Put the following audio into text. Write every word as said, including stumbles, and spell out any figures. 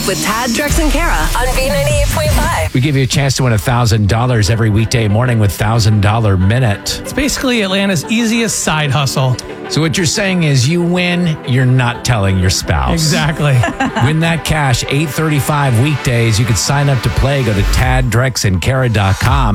up with Tad, Drex, and Kara on B ninety-eight point five. We give you a chance to win one thousand dollars every weekday morning with one thousand dollars Minute. It's basically Atlanta's easiest side hustle. So what you're saying is you win, you're not telling your spouse. Exactly. Win that cash, eight thirty-five weekdays. You can sign up to play. Go to tad drex and kara dot com.